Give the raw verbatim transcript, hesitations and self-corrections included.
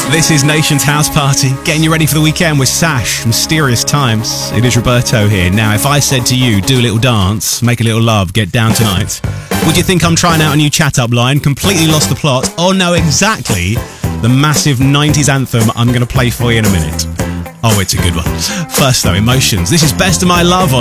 This is Nation's House Party, getting you ready for the weekend with Sash, Mysterious Times. It is Roberto here. Now, if I said to you, do a little dance, make a little love, get down tonight, would you think I'm trying out a new chat-up line, completely lost the plot, or know exactly the massive nineties anthem I'm going to play for you in a minute? Oh, it's a good one. First, though, Emotions. This is Best of My Love on